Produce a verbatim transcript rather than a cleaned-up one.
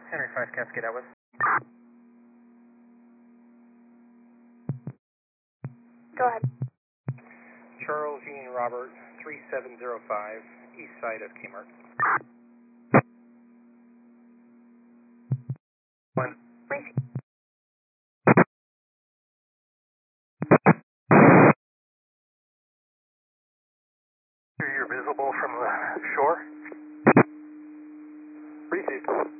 Henry five Cascade Outward. Go ahead. Charles Union Robert, three seven zero five, east side of Kmart. One. Receive. You're visible from the shore? Received.